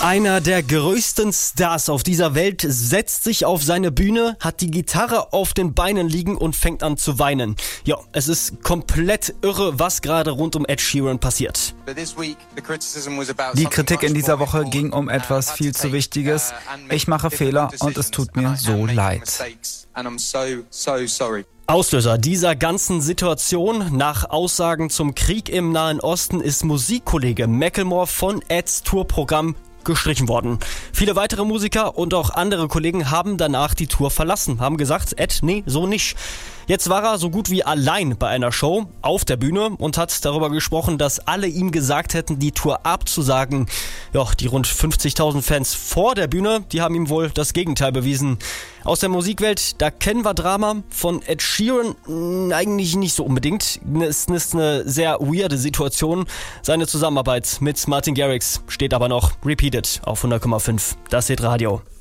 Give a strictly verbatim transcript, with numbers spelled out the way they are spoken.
Einer der größten Stars auf dieser Welt setzt sich auf seine Bühne, hat die Gitarre auf den Beinen liegen und fängt an zu weinen. Ja, es ist komplett irre, was gerade rund um Ed Sheeran passiert. Die Kritik in dieser Woche ging um etwas viel zu Wichtiges. Ich mache Fehler und es tut mir so leid. Auslöser dieser ganzen Situation nach Aussagen zum Krieg im Nahen Osten ist Musikkollege Macklemore von Eds Tourprogramm gestrichen worden. Viele weitere Musiker und auch andere Kollegen haben danach die Tour verlassen, haben gesagt, Ed, nee, so nicht. Jetzt war er so gut wie allein bei einer Show auf der Bühne und hat darüber gesprochen, dass alle ihm gesagt hätten, die Tour abzusagen. Ja, die rund fünfzigtausend Fans vor der Bühne, die haben ihm wohl das Gegenteil bewiesen. Aus der Musikwelt, da kennen wir Drama. Von Ed Sheeran mh, eigentlich nicht so unbedingt. Es ist eine sehr weirde Situation. Seine Zusammenarbeit mit Martin Garrix steht aber noch. Repeated auf hundert Komma fünf. Das Hit Radio.